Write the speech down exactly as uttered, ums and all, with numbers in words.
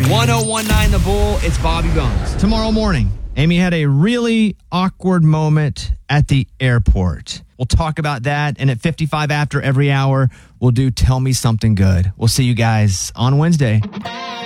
one oh one nine The Bull, it's Bobby Bones. Tomorrow morning, Amy had a really awkward moment at the airport. We'll talk about that. And at fifty-five after every hour, we'll do Tell Me Something Good. We'll see you guys on Wednesday.